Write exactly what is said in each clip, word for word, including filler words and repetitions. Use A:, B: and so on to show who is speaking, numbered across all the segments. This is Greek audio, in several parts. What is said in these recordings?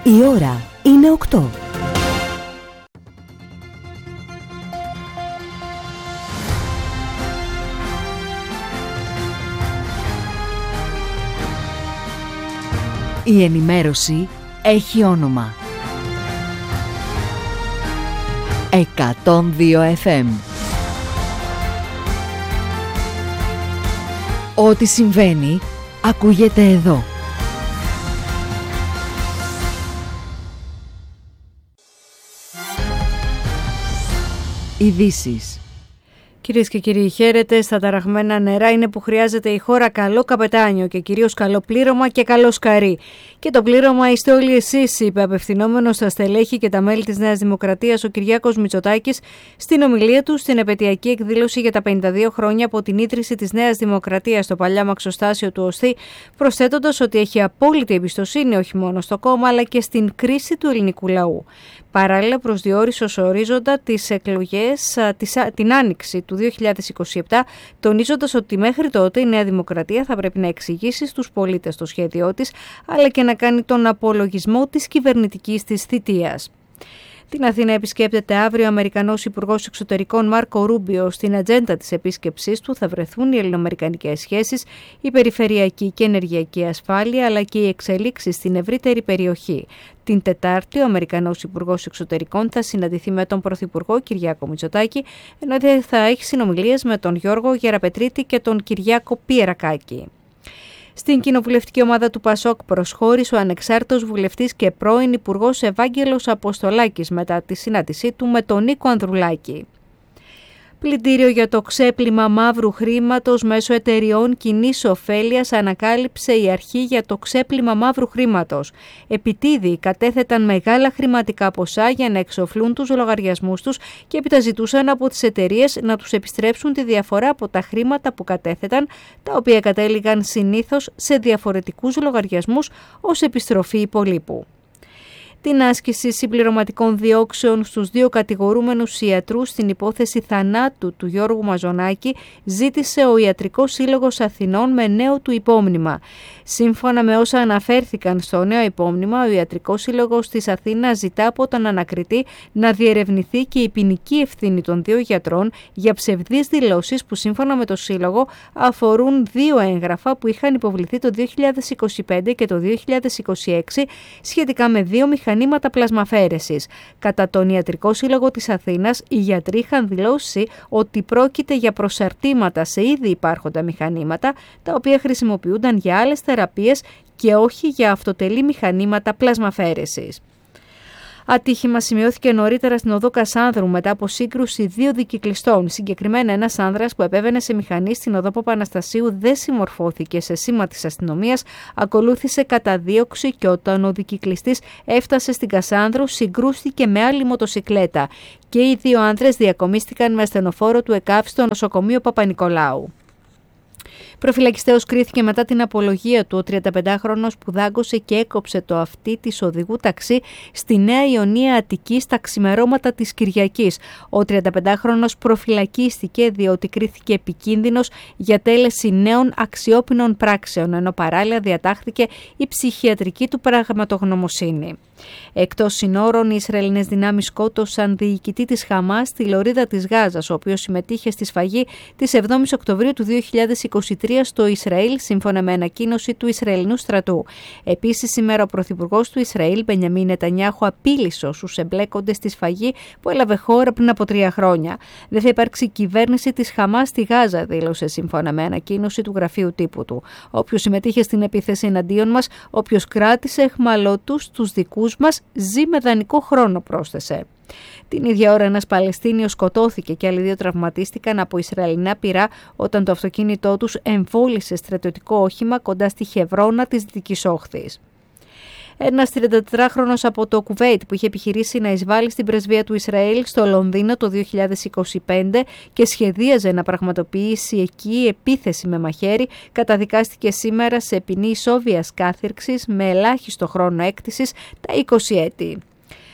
A: Η ώρα είναι οκτώ. Η ενημέρωση έχει όνομα. εκατόν δύο εφ εμ. Ό,τι συμβαίνει ακούγεται εδώ. Ειδήσεις.
B: Κυρίες και κύριοι, χαίρετε. Στα ταραγμένα νερά είναι που χρειάζεται η χώρα καλό καπετάνιο και κυρίως καλό πλήρωμα και καλό σκαρί. Και το πλήρωμα είστε όλοι εσείς, είπε απευθυνόμενος στα στελέχη και τα μέλη της Νέας Δημοκρατίας ο Κυριάκος Μητσοτάκης στην ομιλία του στην επετειακή εκδήλωση για τα πενήντα δύο χρόνια από την ίδρυση της Νέας Δημοκρατίας στο παλιά μαξοστάσιο του ΟΣΘΗ, προσθέτοντας ότι έχει απόλυτη εμπιστοσύνη όχι μόνο στο κόμμα αλλά και στην κρίση του ελληνικού λαού. Παράλληλα, προσδιορίσε ως ορίζοντα τις εκλογές την άνοιξη του δύο χιλιάδες είκοσι επτά, τονίζοντας ότι μέχρι τότε η Νέα Δημοκρατία θα πρέπει να εξηγήσει στους πολίτες το σχέδιό της, αλλά και να κάνει τον απολογισμό της κυβερνητικής της θητείας. Την Αθήνα επισκέπτεται αύριο ο Αμερικανός Υπουργός Εξωτερικών Μάρκο Ρούμπιο. Στην ατζέντα της επίσκεψής του θα βρεθούν οι ελληνοαμερικανικές σχέσεις, η περιφερειακή και ενεργειακή ασφάλεια, αλλά και οι εξελίξεις στην ευρύτερη περιοχή. Την Τετάρτη, ο Αμερικανός Υπουργός Εξωτερικών θα συναντηθεί με τον Πρωθυπουργό Κυριάκο Μητσοτάκη, ενώ θα έχει συνομιλίες με τον Γιώργο Γεραπετρίτη και τον Κυριάκο Πιερακάκη. Στην κοινοβουλευτική ομάδα του ΠΑΣΟΚ προσχώρησε ο ανεξάρτητος βουλευτής και πρώην υπουργός Ευάγγελος Αποστολάκης μετά τη συνάντησή του με τον Νίκο Ανδρουλάκη. Πλυντήριο για το ξέπλυμα μαύρου χρήματος μέσω εταιριών κοινής ωφέλειας ανακάλυψε η αρχή για το ξέπλυμα μαύρου χρήματος. Επιτίδη κατέθεταν μεγάλα χρηματικά ποσά για να εξοφλούν τους λογαριασμούς τους και έπειτα ζητούσαν από τις εταιρείες να τους επιστρέψουν τη διαφορά από τα χρήματα που κατέθεταν, τα οποία κατέληγαν συνήθως σε διαφορετικούς λογαριασμούς ως επιστροφή υπολείπου. Την άσκηση συμπληρωματικών διώξεων στους δύο κατηγορούμενους ιατρούς στην υπόθεση θανάτου του Γιώργου Μαζονάκη ζήτησε ο Ιατρικός Σύλλογος Αθηνών με νέο του υπόμνημα. Σύμφωνα με όσα αναφέρθηκαν στο νέο υπόμνημα, ο Ιατρικός Σύλλογος της Αθήνας ζητά από τον ανακριτή να διερευνηθεί και η ποινική ευθύνη των δύο γιατρών για ψευδείς δηλώσεις που σύμφωνα με το Σύλλογο αφορούν δύο έγγραφα που είχαν υποβληθεί το δύο χιλιάδες είκοσι πέντε και το δύο χιλιάδες είκοσι έξι σχετικά με δύο μηχανήματα πλασμαφέρεσης. Κατά τον Ιατρικό Σύλλογο της Αθήνας, οι γιατροί είχαν δηλώσει ότι πρόκειται για προσαρτήματα σε ήδη υπάρχοντα μηχανήματα, τα οποία χρησιμοποιούνταν για άλλες θεραπείες και όχι για αυτοτελή μηχανήματα πλασμαφέρεσης. Ατύχημα σημειώθηκε νωρίτερα στην οδό Κασάνδρου μετά από σύγκρουση δύο δικυκλιστών. Συγκεκριμένα, ένας άνδρας που επέβαινε σε μηχανή στην οδό Παπαναστασίου δεν συμμορφώθηκε σε σήμα της αστυνομίας, ακολούθησε καταδίωξη και όταν ο δικυκλιστής έφτασε στην Κασάνδρου συγκρούστηκε με άλλη μοτοσικλέτα και οι δύο άνδρες διακομίστηκαν με ασθενοφόρο του ΕΚΑΒ στο νοσοκομείο Παπα-Νικολάου. Προφυλακιστέως κρίθηκε μετά την απολογία του ο τριανταπεντάχρονος που δάγκωσε και έκοψε το αυτί της οδηγού ταξί στη Νέα Ιωνία Αττικής στα ξημερώματα της Κυριακής. Ο τριανταπεντάχρονος προφυλακίστηκε διότι κρίθηκε επικίνδυνος για τέλεση νέων αξιόπινων πράξεων, ενώ παράλληλα διατάχθηκε η ψυχιατρική του πραγματογνωμοσύνη. Εκτός συνόρων, οι Ισραηλινές δυνάμεις σκότωσαν διοικητή της Χαμάς στη λωρίδα της Γάζας, ο οποίος συμμετείχε στη σφαγή της εβδόμης Οκτωβρίου του δύο χιλιάδες είκοσι τρία στο Ισραήλ, σύμφωνα με ανακοίνωση του Ισραηλινού στρατού. Επίσης, σήμερα ο Πρωθυπουργός του Ισραήλ, Μπενιαμίν Νετανιάχου, απείλησε όσους εμπλέκονται στη σφαγή που έλαβε χώρα πριν από τρία χρόνια. Δεν θα υπάρξει κυβέρνηση της Χαμάς στη Γάζα, δήλωσε σύμφωνα με ανακοίνωση του γραφείου τύπου του. Όποιος συμμετείχε στην επίθεση εναντίον μας, όποιος κράτησε αιχμαλώτους τους δικούς μας, ζει με δανεικό χρόνο, πρόσθεσε. Την ίδια ώρα ένας Παλαιστίνιος σκοτώθηκε και άλλοι δύο τραυματίστηκαν από Ισραηλινά πυρά όταν το αυτοκίνητό τους εμβόλισε στρατιωτικό όχημα κοντά στη Χευρώνα της Δυτικής Όχθης. Ένας τριαντατετράχρονος από το Κουβέιτ που είχε επιχειρήσει να εισβάλει στην πρεσβεία του Ισραήλ στο Λονδίνο το δύο χιλιάδες είκοσι πέντε και σχεδίαζε να πραγματοποιήσει εκεί επίθεση με μαχαίρι, καταδικάστηκε σήμερα σε ποινή ισόβιας κάθυρξης με ελάχιστο χρόνο έκτησης τα είκοσι έτη.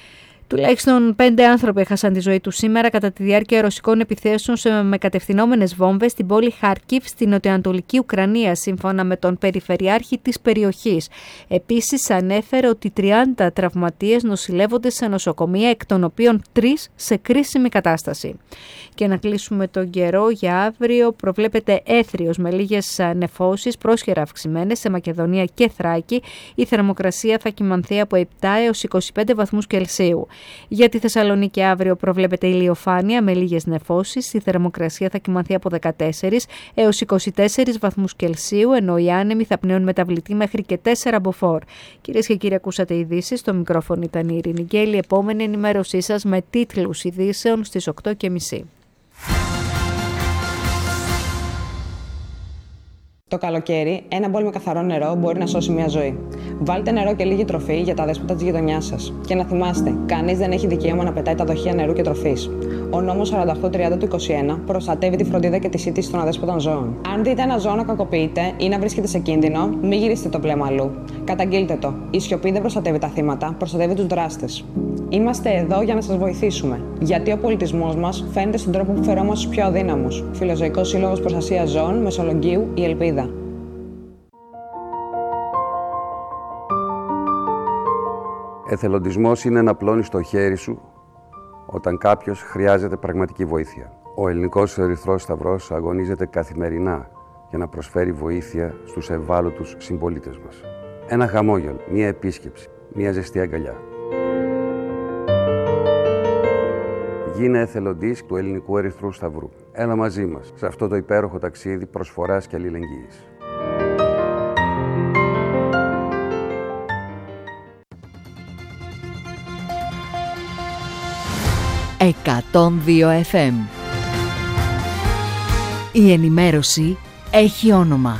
B: Τουλάχιστον πέντε άνθρωποι έχασαν τη ζωή τους σήμερα κατά τη διάρκεια ρωσικών επιθέσεων με κατευθυνόμενες βόμβες στην πόλη Χάρκιβ στη νοτιοανατολική Ουκρανία, σύμφωνα με τον περιφερειάρχη της περιοχής. Επίσης, ανέφερε ότι τριάντα τραυματίες νοσηλεύονται σε νοσοκομεία, εκ των οποίων τρεις σε κρίσιμη κατάσταση. Και να κλείσουμε τον καιρό για αύριο. Προβλέπεται έθριος με λίγες νεφώσεις, πρόσχερα αυξημένες σε Μακεδονία και Θράκη. Η θερμοκρασία θα κυμανθεί από επτά έως είκοσι πέντε βαθμούς Κελσίου. Για τη Θεσσαλονίκη αύριο προβλέπεται ηλιοφάνεια με λίγες νεφώσεις. Η θερμοκρασία θα κυμανθεί από δεκατέσσερα έως είκοσι τέσσερα βαθμούς Κελσίου, ενώ οι άνεμοι θα πνέουν μεταβλητή μέχρι και τέσσερα μποφόρ. Κυρίες και κύριοι, ακούσατε ειδήσεις. Στο μικρόφωνο ήταν η Ειρήνη Γκέλη. Επόμενη ενημέρωσή σας με τίτλους ειδήσεων στις οκτώ και μισή.
C: Το καλοκαίρι, ένα μπολ με καθαρό νερό μπορεί να σώσει μια ζωή. Βάλτε νερό και λίγη τροφή για τα αδέσποτα της γειτονιάς σας. Και να θυμάστε, κανείς δεν έχει δικαίωμα να πετάει τα δοχεία νερού και τροφής. Ο νόμος σαράντα οκτώ τριάντα του είκοσι ένα προστατεύει τη φροντίδα και τη σύντηση των αδέσποτων ζώων. Αν δείτε ένα ζώο να κακοποιείται ή να βρίσκεται σε κίνδυνο, μην γυρίσετε το βλέμμα αλλού. Καταγγείλτε το. Η σιωπή δεν προστατεύει τα θύματα, προστατεύει τους δράστες. Είμαστε εδώ για να σας βοηθήσουμε. Γιατί ο πολιτισμός μας φαίνεται στον τρόπο που φερόμαστε στους πιο αδύναμους. Φιλοζωικός Σύλλογος Προστασίας Ζώων Μεσολογγίου, η Ελπίδα.
D: Εθελοντισμός είναι να πλώνεις το χέρι σου όταν κάποιος χρειάζεται πραγματική βοήθεια. Ο Ελληνικός Ερυθρός Σταυρός αγωνίζεται καθημερινά για να προσφέρει βοήθεια στους ευάλωτους συμπολίτες μας. Ένα χαμόγελο, μία επίσκεψη, μία ζεστή αγκαλιά. Γίνε εθελοντής του Ελληνικού Ερυθρού Σταυρού. Έλα μαζί μας σε αυτό το υπέροχο ταξίδι προσφοράς και αλληλεγγύης.
A: εκατόν δύο εφ εμ. Η ενημέρωση έχει όνομα.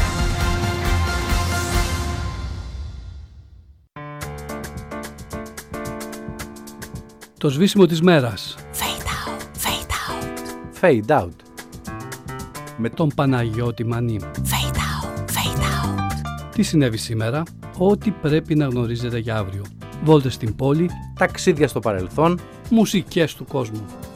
E: Το σβήσιμο της μέρας.
A: Fade out, fade out.
F: Fade out.
E: Με τον Παναγιώτη Μανή.
A: Fade out, fade out.
E: Τι συνέβη σήμερα? Ό,τι πρέπει να γνωρίζετε για αύριο. Βόλτες στην πόλη.
F: Ταξίδια στο παρελθόν.
E: Μουσικές του κόσμου.